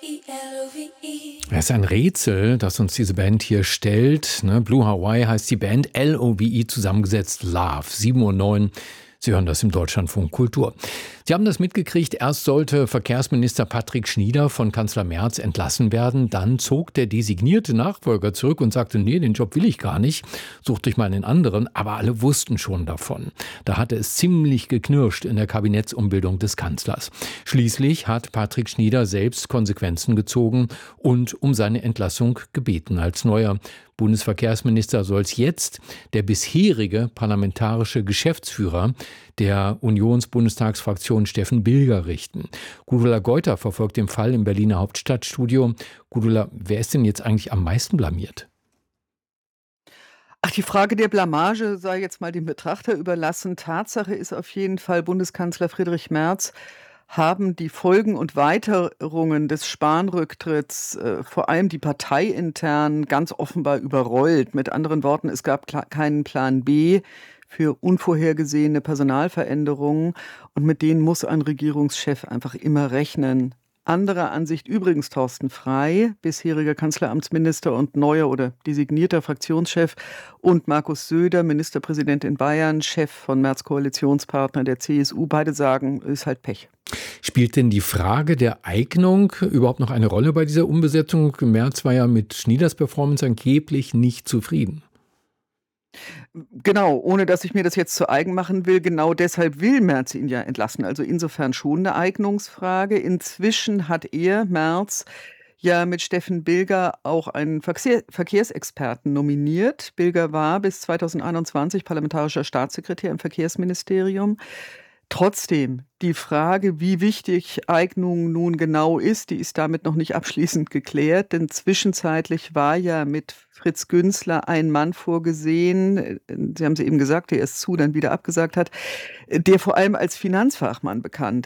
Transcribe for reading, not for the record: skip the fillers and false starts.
Es ist ein Rätsel, das uns diese Band hier stellt. Blue Hawaii heißt die Band, Love, zusammengesetzt Love, 7:09 Uhr. Sie hören das im Deutschlandfunk Kultur. Sie haben das mitgekriegt, erst sollte Verkehrsminister Patrick Schnieder von Kanzler Merz entlassen werden. Dann zog der designierte Nachfolger zurück und sagte, nee, den Job will ich gar nicht, sucht euch mal einen anderen. Aber alle wussten schon davon. Da hatte es ziemlich geknirscht in der Kabinettsumbildung des Kanzlers. Schließlich hat Patrick Schnieder selbst Konsequenzen gezogen und um seine Entlassung gebeten. Als neuer Bundesverkehrsminister soll es jetzt der bisherige parlamentarische Geschäftsführer der Unionsbundestagsfraktion Steffen Bilger richten. Gudula Geuter verfolgt den Fall im Berliner Hauptstadtstudio. Gudula, wer ist denn jetzt eigentlich am meisten blamiert? Ach, die Frage der Blamage sei jetzt mal dem Betrachter überlassen. Tatsache ist auf jeden Fall, Bundeskanzler Friedrich Merz haben die Folgen und Weiterungen des Spahn-Rücktritts, vor allem die parteiintern, ganz offenbar überrollt. Mit anderen Worten, es gab keinen Plan B für unvorhergesehene Personalveränderungen und mit denen muss ein Regierungschef einfach immer rechnen. Anderer Ansicht übrigens Thorsten Frey, bisheriger Kanzleramtsminister und neuer oder designierter Fraktionschef, und Markus Söder, Ministerpräsident in Bayern, Chef von Merz Koalitionspartner der CSU. Beide sagen, ist halt Pech. Spielt denn die Frage der Eignung überhaupt noch eine Rolle bei dieser Umbesetzung? Merz war ja mit Schnieders Performance angeblich nicht zufrieden. Genau, ohne dass ich mir das jetzt zu eigen machen will, genau deshalb will Merz ihn ja entlassen. Also insofern schon eine Eignungsfrage. Inzwischen hat Merz, ja mit Steffen Bilger auch einen Verkehrsexperten nominiert. Bilger war bis 2021 parlamentarischer Staatssekretär im Verkehrsministerium. Trotzdem, die Frage, wie wichtig Eignung nun genau ist, die ist damit noch nicht abschließend geklärt, denn zwischenzeitlich war ja mit Fritz Günzler ein Mann vorgesehen, Sie haben es eben gesagt, der erst zu, dann wieder abgesagt hat, der vor allem als Finanzfachmann bekannt